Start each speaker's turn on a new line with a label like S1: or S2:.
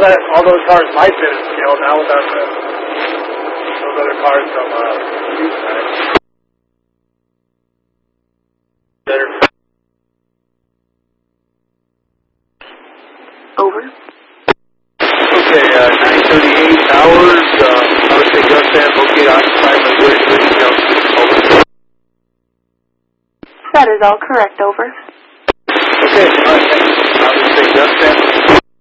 S1: that all those cars might fit in scale now without those other cars from Houston.
S2: Over.
S1: Okay, 9:38 hours. I would say Gus Van located occupied by William Lee Johnson. Over.
S2: That is all correct. Over.
S1: Okay, alright, thanks. I would say Gus Van